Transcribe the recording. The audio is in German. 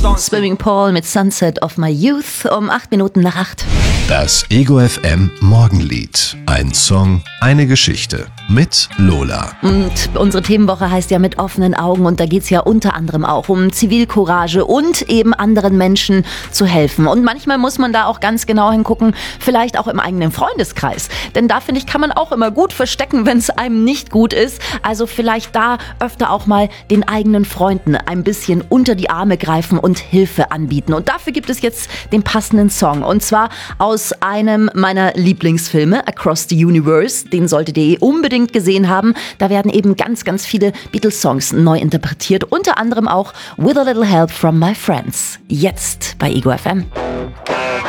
Swimming Pool mit Sunset of My Youth um 8:08. Das Ego FM Morgenlied. Ein Song, eine Geschichte mit Lola. Und unsere Themenwoche heißt ja mit offenen Augen und da geht es ja unter anderem auch um Zivilcourage und eben anderen Menschen zu helfen. Und manchmal muss man da auch ganz genau hingucken, vielleicht auch im eigenen Freundeskreis. Denn da, finde ich, kann man auch immer gut verstecken, wenn es einem nicht gut ist. Also vielleicht da öfter auch mal den eigenen Freunden ein bisschen unter die Arme greifen und Hilfe anbieten. Und dafür gibt es jetzt den passenden Song. Und zwar aus einem meiner Lieblingsfilme, Across the Universe. Den solltet ihr unbedingt gesehen haben. Da werden eben ganz, ganz viele Beatles-Songs neu interpretiert. Unter anderem auch With a Little Help from My Friends. Jetzt bei Ego FM.